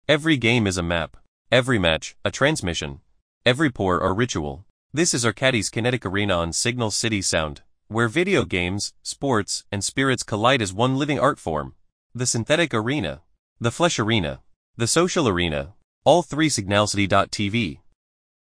Every game is a map. Every match, a transmission. Every pour or ritual. This is Arcadis Kinetic Arena on Signal City Sound, where video games, sports, and spirits collide as one living art form. The synthetic arena. The flesh arena. The social arena. All three Signalcity.tv.